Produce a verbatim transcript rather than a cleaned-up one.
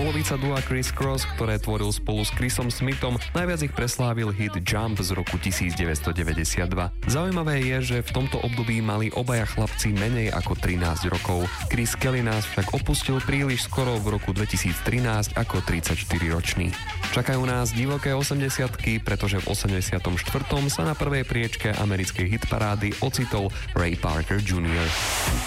polovica dua Criss Cross, ktoré tvoril spolu s Chrisom Smithom, najviac ich preslávil hit Jump z roku devätnásťstodeväťdesiatdva. Zaujímavé je, že v tomto období mali obaja chlapci menej ako trinásť rokov. Chris Kelly nás však opustil príliš skoro v roku dvetisíctrinásť ako tridsaťštyriročný. Čakajú nás divoké osemdesiatky, pretože v osemdesiatom štvrtom sa na prvej priečke americkej hitparády ocitol Ray Parker junior